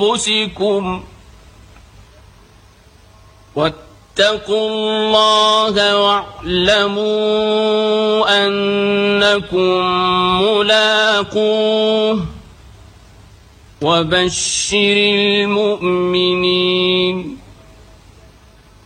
أنفسكم واتقوا الله واعلموا أنكم ملاقوه وبشر المؤمنين.